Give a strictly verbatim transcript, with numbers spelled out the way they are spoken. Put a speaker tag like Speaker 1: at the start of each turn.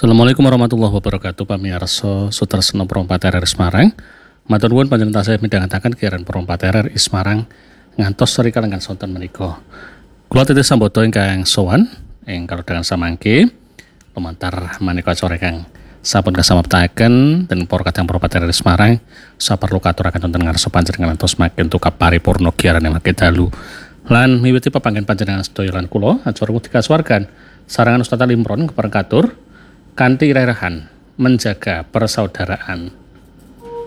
Speaker 1: Assalamualaikum warahmatullahi wabarakatuh. Pamirsa Sutresna Perompat R R Semarang. Matur nuwun panjenengan tasih midhangetaken kiaran Perompat R R Semarang ngantos seri kalengan sonten menika. Kula titih sambada ingkang sowan ing kalodhangan samangke lumantar maneka acara kang sampun kasamaptaken den para kadang Perompat R R Semarang saperlu katuraken wonten ngarsa panjenengan ngantos makin tukap paripurna giarane makin dalu. Lan miwiti pepanggen panjenengan sedaya lan kula acara mugi kasuwargan sarangan Ustaz Limron kepareng katur kanthi rerahan menjaga persaudaraan